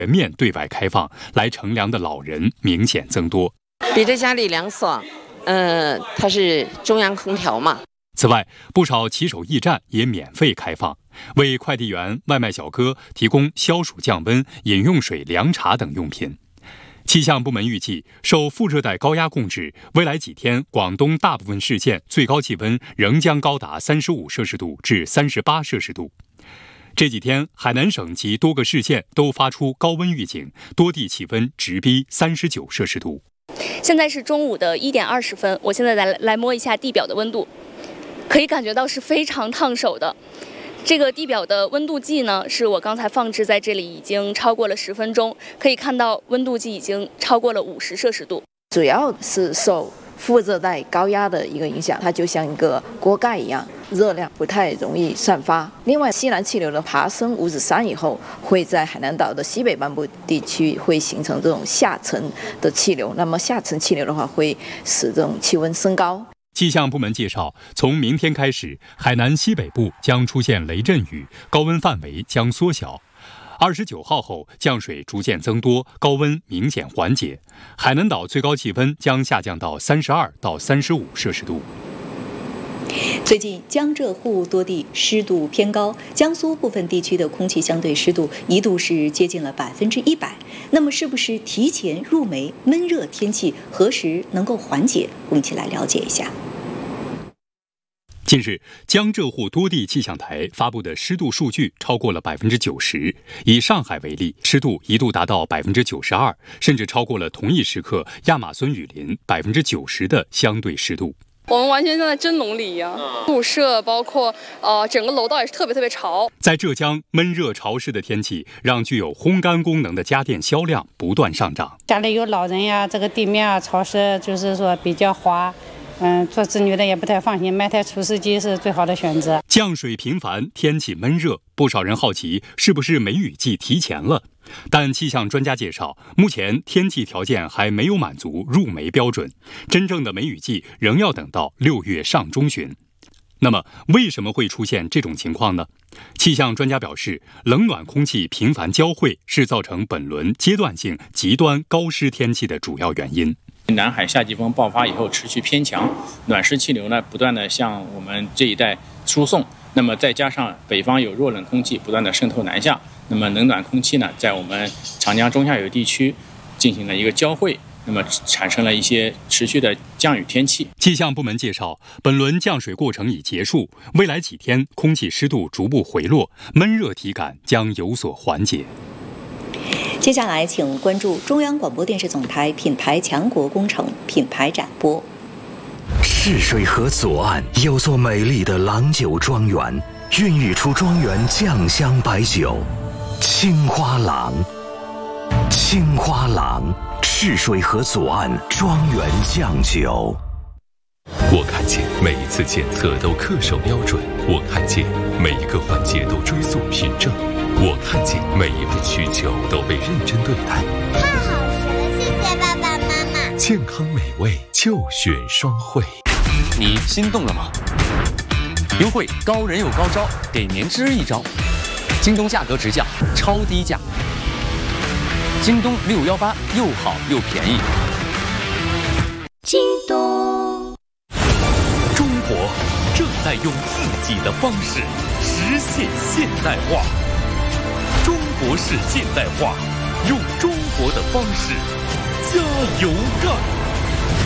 全面对外开放，来乘凉的老人明显增多， 比在家里凉爽。它是中央空调嘛。 此外，不少骑手驿站也免费开放，为快递员、外卖小哥提供消暑降温、饮用水、凉茶等用品。气象部门预计，受副热带高压控制，未来几天广东大部分市县最高气温仍将高达35摄氏度至38摄氏度。这几天，海南省及多个市县都发出高温预警，多地气温直逼39摄氏度。 现在是中午的1点20分，我现在来摸一下地表的温度，可以感觉到是非常烫手的。这个地表的温度计呢，是我刚才放置在这里，已经超过了10分钟，可以看到温度计已经超过了50摄氏度。 主要是受副热带高压的一个影响，它就像一个锅盖一样，热量不太容易散发。另外，西南气流的爬升五指山以后，会在海南岛的西北半部地区会形成这种下沉的气流，那么下沉气流的话，会使这种气温升高。 气象部门介绍，从明天开始，海南西北部将出现雷阵雨，高温范围将缩小。29号后，降水逐渐增多，高温明显缓解。海南岛最高气温将下降到32到35摄氏度。 最近，江浙沪多地湿度偏高，江苏部分地区的空气相对湿度一度是接近了100%。那么，是不是提前入梅？闷热天气何时能够缓解？我们一起来了解一下。 近日，江浙沪多地气象台发布的湿度数据超过了90%。以上海为例，湿度一度达到92%，甚至超过了同一时刻亚马孙雨林90%的相对湿度。 我们完全像在蒸笼里一样，宿舍包括整个楼道也是特别潮。 在浙江，闷热潮湿的天气让具有烘干功能的家电销量不断上涨。 家里有老人呀，这个地面潮湿，就是说比较滑。做子女的也不太放心，买台除湿机是最好的选择。 降水频繁，天气闷热，不少人好奇是不是梅雨季提前了。但气象专家介绍，目前天气条件还没有满足入梅标准，真正的梅雨季仍要等到6月上中旬。那么，为什么会出现这种情况呢？气象专家表示，冷暖空气频繁交汇是造成本轮阶段性极端高湿天气的主要原因。 南海夏季风爆发以后持续偏强，暖湿气流呢不断的向我们这一带输送，那么再加上北方有弱冷空气不断的渗透南下，那么冷暖空气呢在我们长江中下游地区进行了一个交汇，那么产生了一些持续的降雨天气。 气象部门介绍，本轮降水过程已结束，未来几天空气湿度逐步回落，闷热体感将有所缓解。 接下来，请关注中央广播电视总台品牌强国工程品牌展播。 赤水河左岸有座美丽的郎酒庄园，孕育出庄园酱香白酒青花郎。青花郎，赤水河左岸庄园酱酒。 我看见每一次检测都恪守标准，我看见每一个环节都追溯凭证，我看见每一份需求都被认真对待。 太好吃了，谢谢爸爸妈妈。 健康美味就选双汇。 你心动了吗？优惠高人有高招，给您支一招。京东价格直降，超低价。京东618又好又便宜。 京东。 中国正在用自己的方式实现现代化。中国式现代化，用中国的方式加油干。